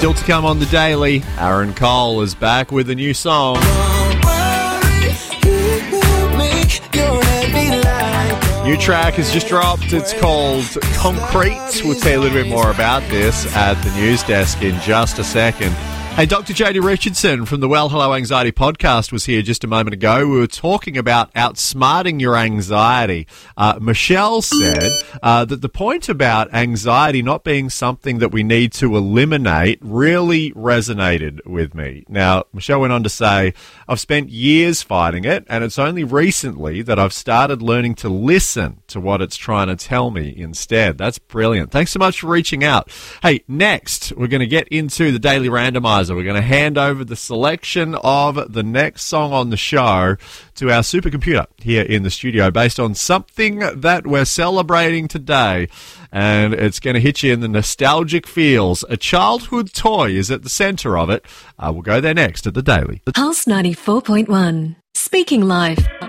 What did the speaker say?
Still to come on The Daily, Aaron Cole is back with a new song. New track has just dropped. It's called Concrete. We'll tell you a little bit more about this at the news desk in just a second. Hey, Dr. Jodie Richardson from the Well Hello Anxiety podcast was here just a moment ago. We were talking about outsmarting your anxiety. Michelle said that the point about anxiety not being something that we need to eliminate really resonated with me. Now, Michelle went on to say, I've spent years fighting it, and it's only recently that I've started learning to listen to what it's trying to tell me instead. That's brilliant. Thanks so much for reaching out. Hey, next, we're going to get into the Daily Randomizer. We're going to hand over the selection of the next song on the show to our supercomputer here in the studio based on something that we're celebrating today. And it's going to hit you in the nostalgic feels. A childhood toy is at the centre of it. We'll go there next at The Daily. Pulse 94.1. Speaking Life.